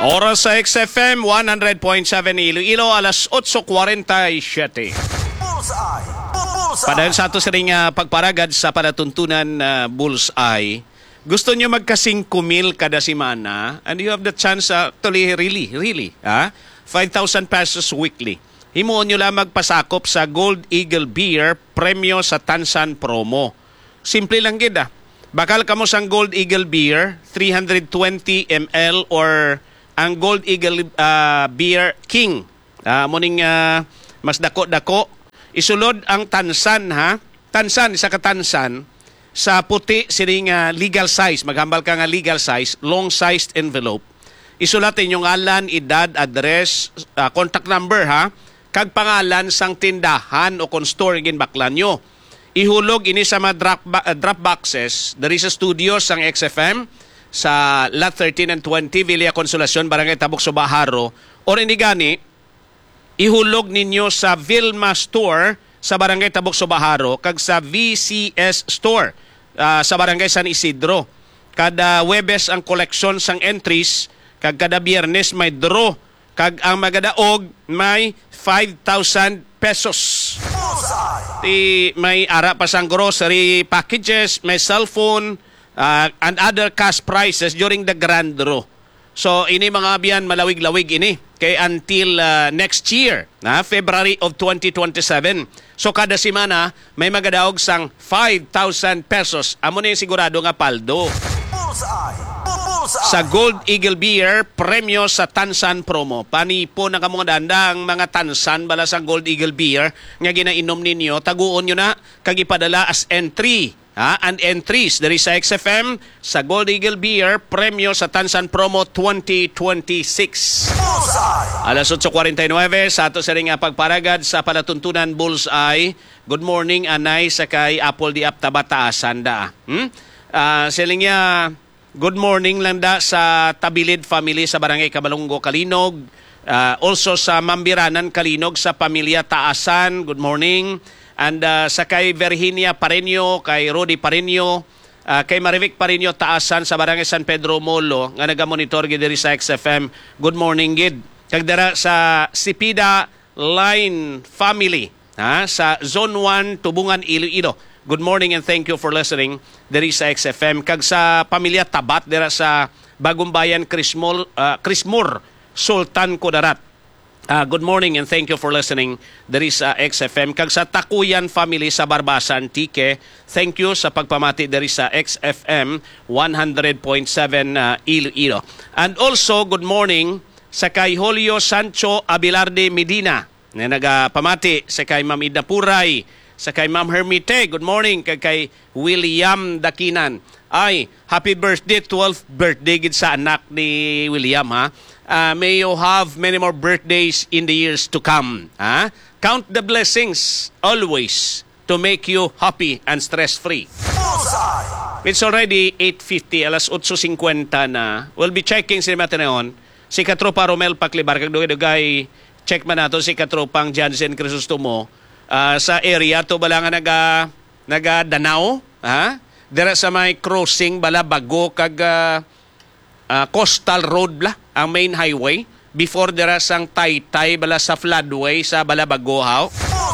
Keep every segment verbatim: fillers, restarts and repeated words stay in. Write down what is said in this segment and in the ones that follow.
Oras sa X F M one hundred point seven Iloilo, alas eight forty-seven. Bullseye. Bullseye. Padahil sa ato sa ring uh, pagparagad sa palatuntunan uh, Bullseye, gusto nyo magka-five mil kada simana and you have the chance uh, actually really, really, ah, five thousand pesos weekly. Himuon nyo lang magpasakop sa Gold Eagle Beer Premyo sa Tansan Promo. Simple lang gid ah. Bakal kamo sang Gold Eagle Beer three hundred twenty milliliters or ang Gold Eagle uh, Beer King. Uh, muning uh, mas dako-dako. Isulod ang tansan ha. Tansan, isa ka tansan. Sa puti sining uh, legal size. Maghambal ka nga legal size. Long-sized envelope. Isulat inyong ngalan, edad, address, uh, contact number ha. Kag pangalan sang tindahan o kon store ginbaklan nyo. Ihulog ini sa mga drop, uh, drop boxes. There is a studio sang X F M sa Lot thirteen and twenty, Villa Consolacion, Barangay Tabuk, Subaharo. Or hindi gani, ihulog ninyo sa Vilma Store sa Barangay Tabuk, Subaharo, kag sa V C S Store uh, sa Barangay San Isidro. Kada Webes ang collection sang entries, kag kada Biyernes may draw, kag ang magadaog may five thousand pesos. Ti may ara pa sang grocery packages, may cellphone, Uh, and other cash prizes during the grand draw. So, ini mga biyan malawig-lawig ini. Kay until uh, next year, na February of twenty twenty-seven. So, kada simana, may magadaog sang five thousand pesos. Amo na yung sigurado nga paldo. Bullseye. Bullseye. Sa Gold Eagle Beer, premyo sa Tansan Promo. Pani po na kamong danda ang mga Tansan bala sa Gold Eagle Beer nga ginainom ninyo, taguon nyo na kagipadala as entry. Ha? And entries dari sa X F M sa Gold Eagle Beer premyo sa Tansan Promo twenty twenty-six. Bullseye. Alas eight forty-nine sa ato sa ring pagparagad sa palatuntunan Bullseye. Good morning anay sa kay Apple di Aptabataasan da. Hmm? Uh, siling niya good morning lang da sa Tabilid family sa Barangay Cabalongo, Kalinog. Uh, also sa Mambiranan, Kalinog sa pamilya Taasan. Good morning. And uh, sa kay Virginia Pareño, kay Rudy Pareño, uh, kay Marivic Pareño Taasan sa Barangay San Pedro Molo, nga nagamonitor gid diri sa X F M. Good morning gid. Kag dara sa Sipida Line Family, ha, sa Zone one Tubungan, Iloilo. Good morning and thank you for listening diri sa X F M. Kag sa pamilya Tabat dira sa Bagong Bayan, Crismol, uh, Crismor, Sultan Kudarat. Uh, good morning and thank you for listening. There is uh, X F M. Kag sa Takuyan family sa Barbasan, Tike, thank you sa pagpamati there is sa X F M one hundred point seven uh, Iloilo. And also, good morning sa kay Julio Sancho Abilarde Medina na nagapamati sa kay Ma'am Ida Puray, sa kay Ma'am Hermite. Good morning kay, kay William Dakinan. Ay, happy birthday, twelfth birthday gid sa anak ni William ha. Uh, may you have many more birthdays in the years to come. Ha? Count the blessings always to make you happy and stress-free. Bullseye. It's already eight fifty, alas eight fifty na. We'll be checking si Mateneon. Si Katropa Romel Paclibar, kagdugay-dugay, check man nato si Katropang Jansen Crisostomo uh, sa area to bala nga naga, naga Danao. Ha? Dira sa may crossing bala bago kag uh, uh, coastal road bla ang main highway before dira sang Taytay bala sa floodway sa Balabagohaw.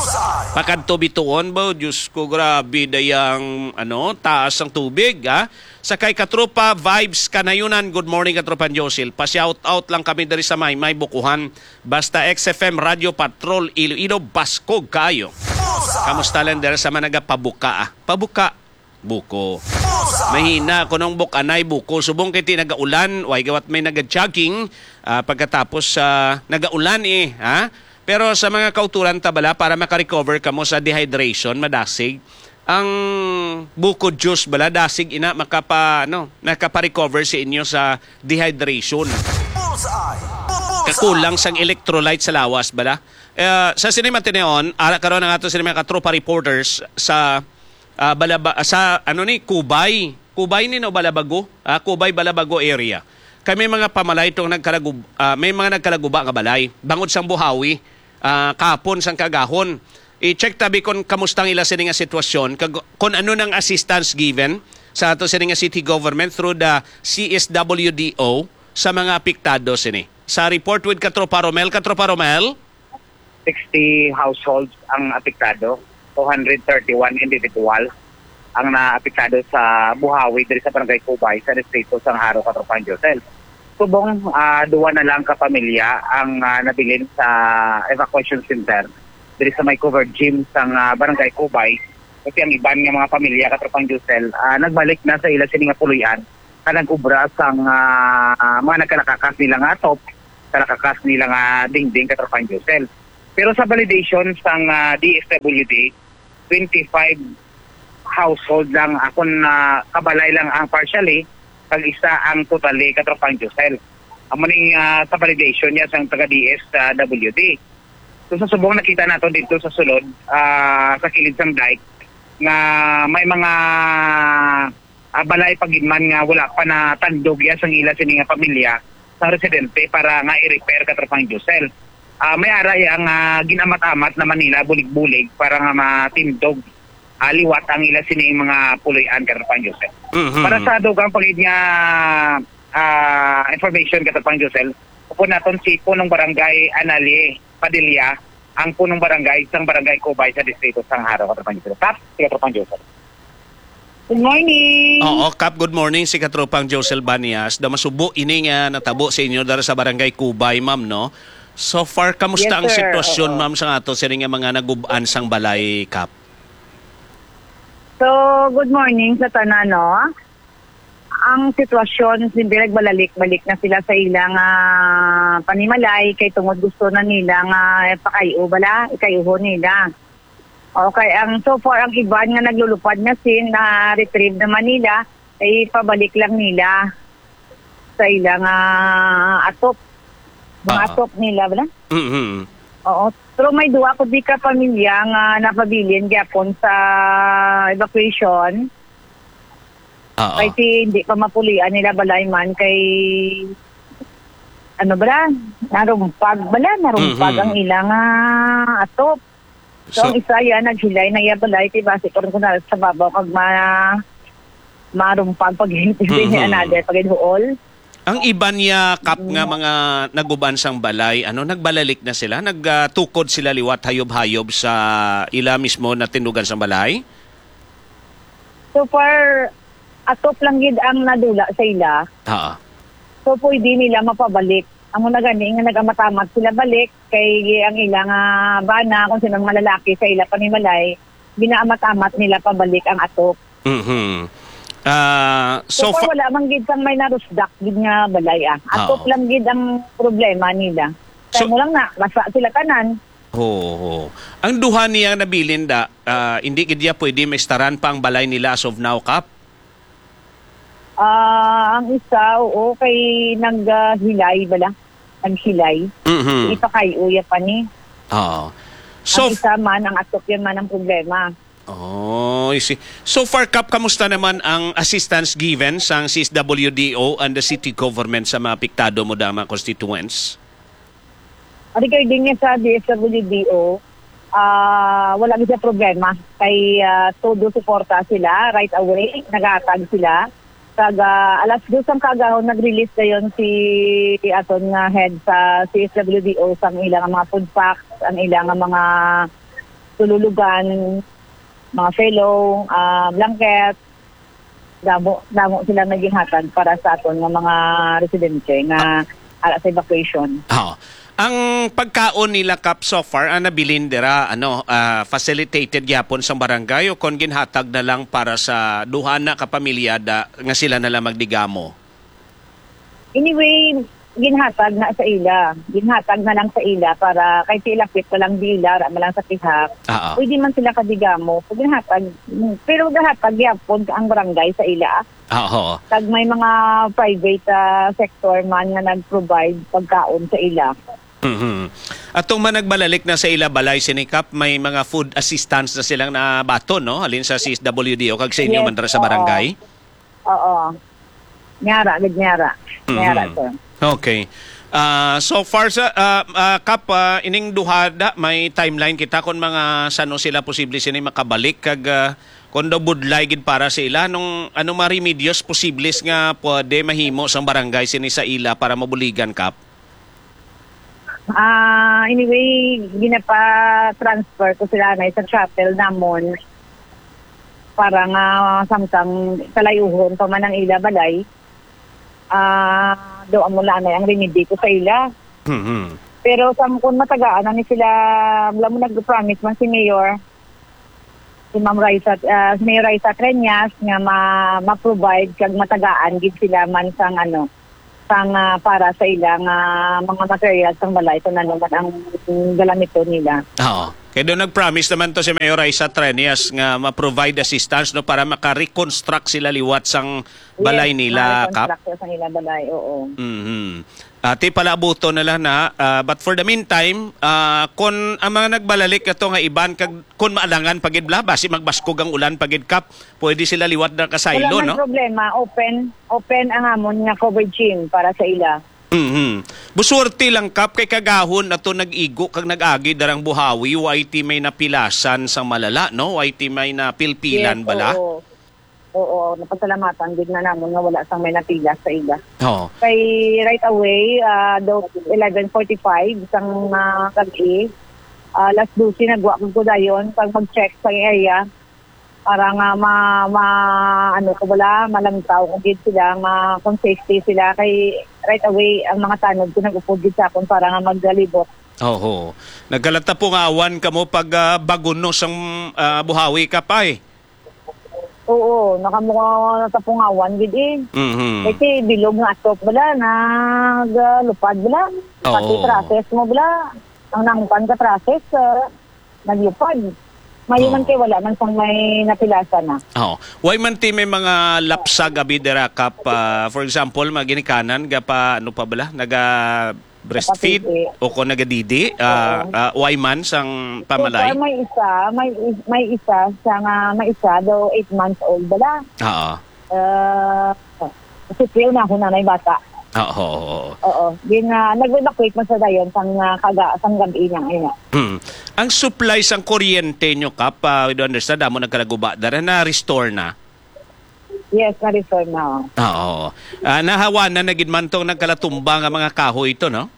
Pakadto bituon ba, Diyos ko, grabe dayang ano, taas ang tubig ha. Sa kay Katropa Vibes Kanayunan, good morning Katropan Josil. Pa-shout out lang kami diri sa may may bukuhan. Basta X F M Radio Patrol Iloilo Baskog kayo. Kamusta lang dira sa managa pabuka ah. Pabuka buko. Mahina ko nung buk anay buko. Subong kiti nagaulan, way gawat may naga-jogging uh, pagkatapos uh, nagaulan eh, ha? Pero sa mga kauturan tabala para makarecover kamo sa dehydration, madasig, ang buko juice bala dasig ina makapa no, nakapa-recover sa inyo sa dehydration. Kakulang sang electrolyte sa lawas bala. Uh, sa Cinema Tineon, ara karon ang ato sa mga katropa reporters sa Uh, balaba, sa ano ni Kubay. Kubay ni no Balabago, uh, Kubay Balabago area. Kami mga pamalay itong nagkalagub, uh, may mga nagkalaguba nga balay. Bangod sang Buhawi, uh, kapon sang Kagahon. I-check tabi kung kamustang ila sa nga sitwasyon, kag, kung ano nang assistance given sa ato sa nga city government through the C S W D O sa mga apektado sini. Sa report with Katropa Romel, Katropa Romel? sixty households ang apektado, two hundred thirty-one individuals ang naapektado sa Buhawi diri sa Barangay Cubay sa distrito sang Haro, Katropan Josel. Subong uh, duwa na lang ka pamilya ang uh, nabilin sa evacuation center diri sa may covered gym sang uh, Barangay Cubay. Kasi ang iban nga mga pamilya, Katropan Josel, uh, nagbalik na sa ila sini nga puluyan kanang ubra sang uh, mga nagkalakakas nila nga top, kalakakas nila nga dingding, Katropan Josel. Pero sa validation sang uh, D S W D, twenty-five household lang akong uh, kabalay lang ang partially, pag isa ang totally, Katropan Josel. Ang maning uh, sa validation niya sang taga D S W D. So sa subong nakita nato dito sa sulod, uh, sa kilid sang dike, nga may mga uh, balay pagidman nga wala pa na tandog ya sang ila sini nga pamilya sa residente para nga i-repair, Katropan Josel. Uh, may aray ang uh, ginamat-amat na Manila, bulig-bulig, para nga matindog, uh, liwat ang ila sining mga puloy-an, Katropan Josel. Mm-hmm. Para sa dugang pagid nga uh, information, Katropan Josel, upo naton si punong barangay Anali Padilla, ang punong barangay sang Barangay Cubay sa distrito sang Haro, Katropan Josel. Tap, si Katropan Josel. Good morning! Oo, Kap, good morning si Katropang Josel Banias. Da masubo ini nga natabo sa inyo dara sa Barangay Cubay, ma'am, no? So far, kamusta Yes, ang sir. sitwasyon, Oo. ma'am, sa ato sa nga mga nagubaan sang balay, Kap? So, good morning sa tanan, no? Ang sitwasyon, siyempre nagbalalik-balik na sila sa ilang uh, panimalay kay tungod gusto na nila nga pakayo bala, ikayuho nila. Okay, ang so far ang iban nga naglulupad na sin na retrieve naman nila ay pabalik lang nila sa ilang uh, atop. Mga Ah. atop nila bala. Mm-hmm. Oo. Pero may duwa ko di ka pamilya nga napabilin gyapon sa evacuation. Oo. Kay ti hindi pa mapulian nila balay man kay ano ba narumpag bala narumpag Mhm. ang ilang uh, atop. So, So, ang isa yan naghilay na iya balay ti base ko rin ko na sa babaw kag ma marumpag pag hindi Mhm. niya another pag huol. ang iban niya, Kap, nga mga naguban sang balay, ano, nagbalalik na sila? Nagtukod sila liwat hayob-hayob sa ila mismo na tindugan sang balay? So far atop lang gid ang nadula sa ila. Oo. So pwede nila mapabalik. Ang mga gani nga nagamatamat sila balik kay ang ilang uh, bana kung sino mga lalaki sa ila panimalay, binaamat-amat nila pabalik ang atop. Mhm. Ah, so So, far, wala man gid sang may narusdak gid nga balay ah. Atop Oo. lang gid ang problema nila. So- Kaya mo lang na, basa sila tanan. Oo. Ang duha niya nabilin da, ah, hindi kidya pwede maistaran pa ang balay nila as of now, Kap? Ah, ang isa, oo, kay naghilay bala. Naghilay. Mhm. Ito kay uya pa ni. Oo. So, So, ang isa man, ang atop yan man ang problema. oh, I see. So far, Kap, kamusta naman ang assistance given sa C S W D O and the city government sa mga apektado mo da mga constituents? Regarding nga sa D S W D O, ah wala gid problema. Kay uh, todo suporta sila right away, nagatag sila. Kag uh, alas dos ang kagahon nag-release dayon si aton nga head sa C S W D O sang ilang mga food packs, ang ilang mga tululugan, mga fellow, uh, blanket, damo, damo sila naging hatag para sa aton nga mga residente nga ala sa evacuation. Oo. Ang pagkaon nila, Kap, so far, ang nabilin dira, ano, ah, facilitated yapon sa barangay o kon ginhatag na lang para sa duha na kapamilyada nga sila na lang magdigamo? Anyway, ginhatag na sa ila. Ginhatag na lang sa ila para kahit sila quit pa lang dila, ra lang sa tihak. Oo. Pwede man sila kadigamo. Pag ginhatag, pero gahatag yapon ang barangay sa ila. Oo. Kag may mga private ah, sector man nga nag-provide pagkaon sa ila. Mhm. Atong managbalik na sa ila balay sinikap, may mga food assistance na silang nabato, no? Halin sa C S W D O kag sa inyo Yes, man dira sa oo. barangay. Oo. Nyara, gid nyara. Nyara, Mhm. sir. Okay. Ah, so far sa ah, ah, Kap, ah, ining duhada may timeline kita kung mga sano sila posible sini makabalik kag ah, kundo budlay gid para sa ila nung anong mga remedios posibles nga pwede mahimo sa barangay sini sa ila para mabuligan kap. Ah, anyway, ginapa-transfer ko sila na sa shuttle namon para nga samtang kalayuhon pa man ang ila balay. Ah, do amo na ang remedy ko sa ila. Mhm. Pero sa kung matagaan na ni sila, wala mo nag-promise man si Mayor, si Ma'am Raisa, uh, si Mayor Raisa Treñas, nga ma- ma-provide kag matagaan gid sila man sang ano, sang uh, para sa ilang uh, mga materials sang balay ito na naman ang galamito nila. Oo. Kaya doon nag-promise naman to si Mayor Raisa Treñas nga ma-provide assistance no para maka-reconstruct sila liwat sang balay Yes, nila kap. ma-reconstruct sa nila balay, oo. Mhm. Ati pala abuto na lang na uh, but for the meantime uh, kung ang mga nagbalalik ato nga iban kag kun maalangan pagid bla basi magbaskog ang ulan pagid kap pwede sila liwat na kasaylo Wala man no. problema, open open ang amon nga coverage team para sa ila. Mhm. Busurti lang kap kay kagahon ato nag-igo kag nag-agi darang buhawi Y T may napilasan sang malala no Y T may napilpilan Yes, bala. Oo. Oo, napagsalamatan din na namon nga wala sang may napila sa ila. Oo. Kay right away, uh, do eleven forty-five sang uh, kag-i, uh, last dusi nagwa ko dayon pag mag-check sa area para nga ma, ma ano ko bala malamtaw kung gid sila ma kung safety sila kay right away ang mga tanod ko nag-upod gid sa akon para nga maggalibot. Oo. Nagkalata po nga awan kamo pag uh, baguno sang uh, buhawi ka pa eh. Oo, nakamukha natapungawan gid eh. Mhm. Kasi bilog nga atop bala naglupad bala. Pati Oo. traces mo bala. Ang nangupan ka traces uh, naglupad. Mayuman Oo. kay wala man sang may napilasan na. Oh, why man ti may mga lapsa gabi dira kap uh, for example maginikanan ga pa ano pa bala naga breastfeed Kapatid, eh. o ko nagadidi uh, uh, why man sang pamalay. So, may isa, may may isa sa nga may isa do eight months old bala. Oo. Uh, kasi trail na ako na may bata. Oo. Oo. Oo. Din uh, nag-evacuate man sa dayon sang uh, kaga sang gabi niya ina. Hmm. Ang supply sang kuryente nyo kap uh, we do understand amo nagkalaguba dara na restore na. Yes, na-refer na. Oo. Uh, nahawa na nagin man tong nagkalatumba nga mga kahoy ito no.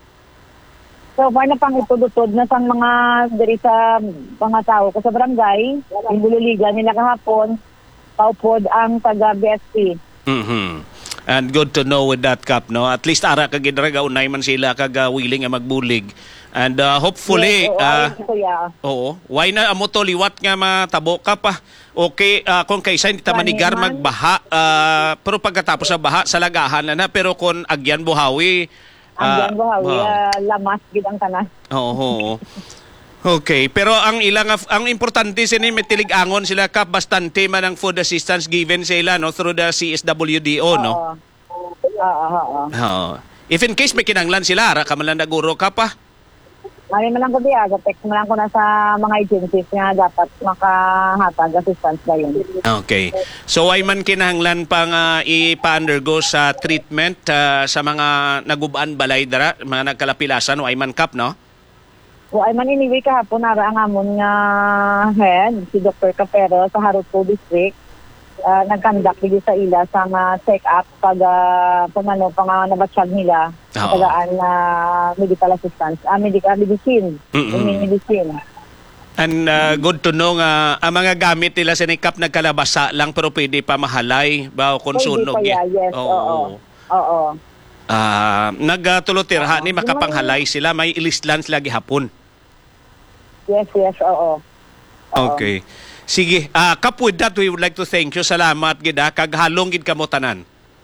So, far na pang itudutod na sa mga diri sa mga tao ko sa barangay, yung bululigan nila kahapon, paupod ang taga-B S P. Mhm. And good to know with that kap no. At least ara kag gidraga unay man sila kag uh, willing nga magbulig. And uh, hopefully Yes, oo, uh, ayun, kuya. oo, why na amo to liwat nga matabo ka pa. Okay, uh, kung kaysa hindi ta manigar Kani man. magbaha uh, pero pagkatapos sa baha salagahan na na pero kung agyan buhawi Ang ah, uh, buhawi, oo. uh, lamas gid ang tanan. Oo. Okay, pero ang ilang ang importante sini may tilig-angon sila kap bastante man ang food assistance given sa ila no through the C S W D O no. Oo. Oo, oo. Oo. If in case may kinanglan sila ara ka man lang naguro ka pa. Mali man lang ko diya, text mo lang ko na sa mga agencies nga dapat makahatag assistance dayon. Okay. So ay man kinahanglan pang uh, ipa-undergo sa treatment uh, sa mga nagubaan balay dara, mga nagkalapilasan o ay man kap no? O ay man anyway kahapon nara ang amon nga head si Doctor Capero sa Haruto District. Uh, nag-conduct dito sa ila sa mga check-up pag uh, pumano pang uh, nabatsyag nila Oo. tagaan na medical assistance, ah, medical medicine, Mm-mm. medicine. And uh, good to know nga ang mga gamit nila sa nikap nagkalabasa lang pero pwede pa mahalay ba kung Pwede sunog. pa, yeah, yes, oo. Oo. Ah, nagtulotirha ni makapanghalay sila may ilislan sila gihapon. Yes, yes, oo. Oo. Okay. Sige, uh, kap with that we would like to thank you. Salamat gid ha kag halong gid kamo tanan.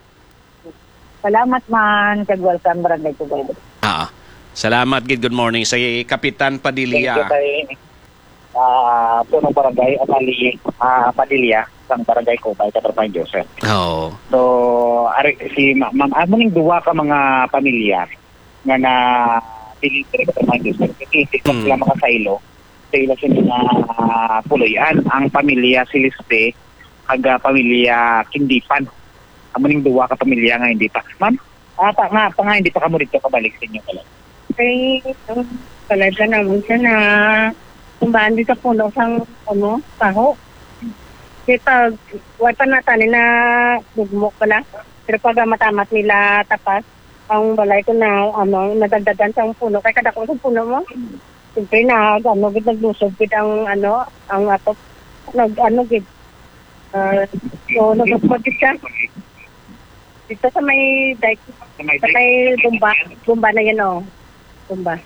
Salamat man, kag welcome barangay Tubay. Ah. Salamat gid. Good morning sa Kapitan Padilla. Thank you kay uh, punong barangay Amali, uh, Padilla sang barangay Kubay Katarpan Joseph. Oh. So, ari si ma- ma'am, amo ning duwa ka mga pamilya nga na dili sa Katarpan Joseph. Kasi sila Mm. sila makasaylo. Sila sila na uh, puloyan ang pamilya Siliste kag uh, pamilya Kindipan. Amo ning duwa ka pamilya nga hindi pa. Ma'am, ata nga pa nga hindi pa kamo dito kabalik sa inyo pala. Kay um, talaga naman siya na kumbaan din sa puno sang ano, taho. Kasi pag wala pa natanin na bugmok pala, pero pag matamat nila tapas, ang balay ko na ano, nadagdagan sa puno. Kaya kada ko sa puno mo, siyempre na ano, gid naglusog gid ang ano, ang atop, nag ano gid. Uh, so, nagpapagod siya. Dito sa may dike, sa may, sa may bumba, bumba na yan o. Oh. Bumba.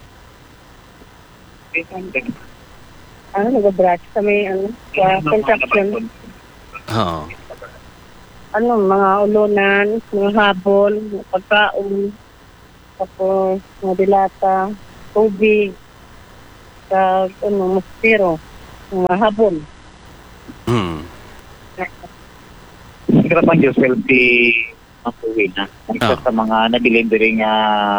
Ano, nag-brush sa may ano, sa construction. Oo. Ano, mga ulunan, mga habon, mga pagkaon, tapos mga dilata, tubig, sa ano, mustiro, mga habon. Hmm. Siguro pang Joseph si Mapuwi na. Isa sa mga nag-delivery nga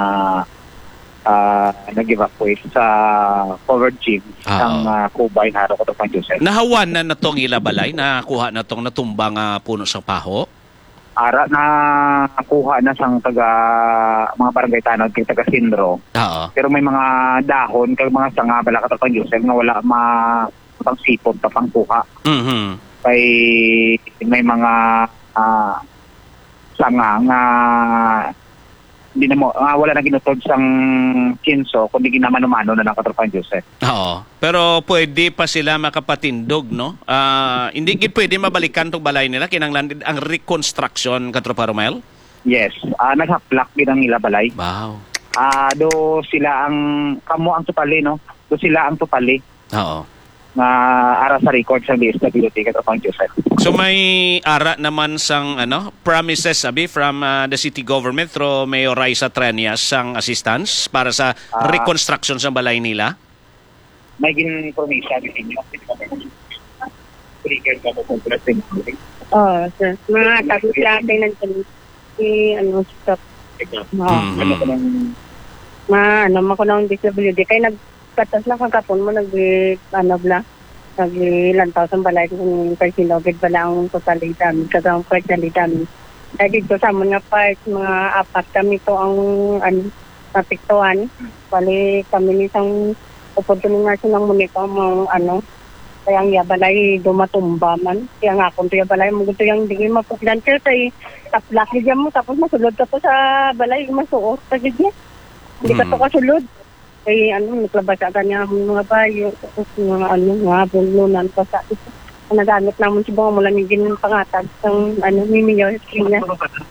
uh, nag-evacuate sa covered gym ng uh, Kubay, Haro ko ito pang Joseph. Nahawan na natong ilabalay, nakuha na tong natumbang uh, puno sa paho? Ara na kuha na sang taga mga barangay tanod kay taga Sindro. Oo. Pero may mga dahon kay mga sanga bala ka pang Joseph nga wala ma pang sipot pa pang kuha. Mhm. Kay may mga uh, sanga nga hindi na mo nga wala na ginutod sang kinso kundi ginamano-mano na ng katropang Joseph. Oo. Pero pwede pa sila makapatindog, no? Ah, hindi gid pwede mabalikan tong balay nila kinanglan ang reconstruction katropa Romel? Yes, uh, naghaplak din ang ila balay. Wow. Ah, uh, do sila ang kamo ang tupali, no? Do sila ang tupali. Oo. Nga ara sa record sa D S W T katropang Joseph. So may ara naman sang ano promises sabi from uh, the city government through Mayor Raisa Trenias sang assistance para sa uh, reconstruction sa balay nila. May gin-information din niyo. Trigger ka po completing. Oh, sir. Mga tapos lahat ay nandun. Si ano, stop. Ano ko nang ma ano man ko nang D S W D kay nagkatas lang kagapon mo nag ano bla naglantaw sa balay kung kay sinogid bala ang totally dami kasi ang personally dami. Kaya dito sa mga part, mga apat kami to ang ano, napiktuan. Bali kami nisang opportunity ng muniko mo ano kaya ang yabalay dumatumba man. Kaya nga kung tuya balay mo gusto yung hindi mapaglan sir kay taplak niya mo tapos masulod ka po sa balay masuot sa gidya. Hindi ka to kasulod. Kaya ano, naglabas ka niya mga bayo, tapos mga ano, mga bulunan pa sa ito. Nagamit naman si Bunga mula nigin ng pangatag ng ano, mimiyaw sa kanya.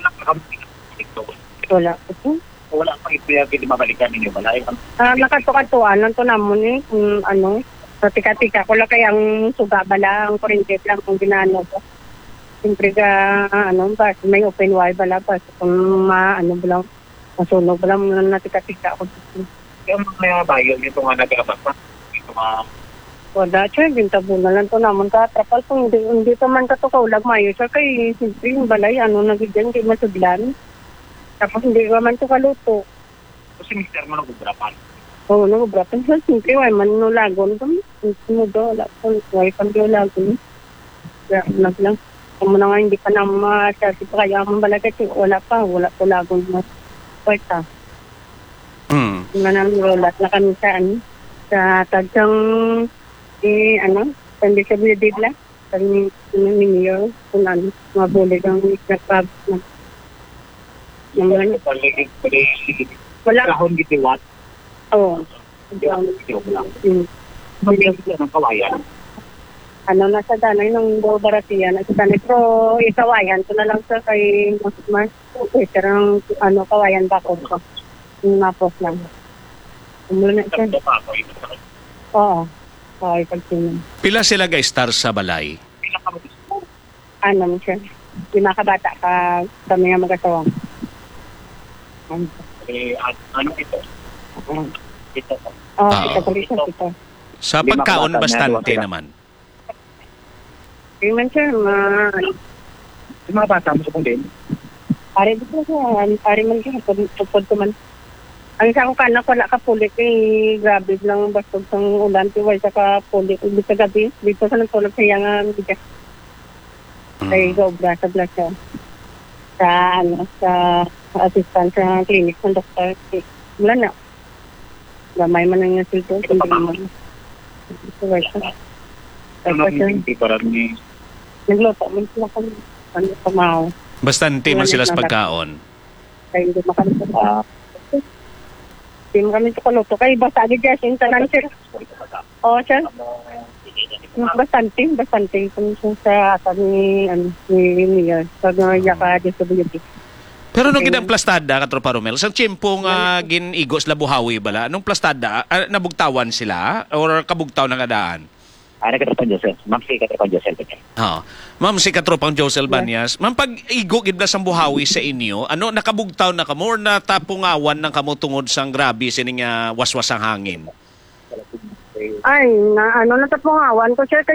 Wala. Ito? Wala pang ipaya pwede mabalikan ninyo balay. Ah, nakatukatuan lang to namon eh, kung ano, sa tika-tika ko lang kayang suga bala, ang kurintet lang kung ginano ko. Siyempre ka, ano, ba, may open wire bala pa, kung ma, ano, bala, masunog bala, na tika-tika ko. Yung mga bayo, ito nga nag-abas pa. Ito mga... Wala, sir. Bintabo na lang to naman ka. Trapal kung hindi, hindi pa man katukaw mayo, sir. Kay, siyempre, yung balay, ano, nagigyan, kay masudlan. Tapos hindi ka man to kaluto. So, si mister mo nag-ubrapan? Oo, nag-ubrapan. Sir, siyempre, way man no lagon. Sino do, wala po. Way pan do lagon. Kaya, nag lang. Kung na nga, hindi pa na ma-charge pa kaya ang balay kasi wala pa. Wala po lagon na. Kwarta. Mm. Nga nang rolat na kami sa ano, sa tagsang, eh, ano, sa disability lang, sa minyo, kung ano, mga bulig ang nagpab, na, naman. Wala. Kahon gitiwat. Oo. Hmm. Magiging ng kawayan. Ano, nasa danay ng Baratiya, nasa danay, pero ikawayan, ito na lang sa kay mas, mas, eh, pero ano, kawayan ba ko ko. Napos lang. Umuna siya. Oo. Oo, ipagsinan. Pila sila guys star sa balay? Ano mo siya? Pinakabata ka kami nga mag-asawang. Eh, ano ito? Ito. Oo, Ah. ito ko ito. ito. Sa Lima pagkaon kabata, bastante meron naman. Yung man siya, ma... Yung mga bata mo sa kung din? Pare dito siya. Pare man siya. Tupod ko man. Ang isa ko kanak, wala ka pulik eh. Grabe lang bastog sang ulan. Tiway sa ka pulik. Ibig sa gabi. Dito sa nagtulog sa iyang bigas. Kaya gobra sa blas siya. Sa ano, sa assistant sa clinic ng doktor. Wala na. Gamay man ang nasilto. Hindi naman. Tiway siya. Ano yung hindi parang ni... Nagluto, may sila kami. Ano, pamaw. Bastante man sila sa pagkaon. Kaya hindi makaluto. Ah. Hindi mo kami sa kaluto. Kaya basta agad dyan, yung tanan, sir. Oo, sir. Bastante, bastante. Kung sa ata ni, ano, ni Mayor. Sa mga yaka, D S W D. Pero nung ginang plastada, Katropa Romel, sa tiyempong uh, gin-igos labuhawi bala, nung plastada, uh, nabugtawan sila or kabugtaw ng adaan? Ano Katropang Josel? Ma'am, si Katropang Josel. Oh. Ma'am, si Katropang Josel Banyas, ma'am, pag igo gid sa buhawi sa inyo, ano, nakabugtaw na kamo or natapungawan ng kamo tungod sang grabe sining uh, waswas ang hangin? Ay, na, ano, natapungawan ko, sir.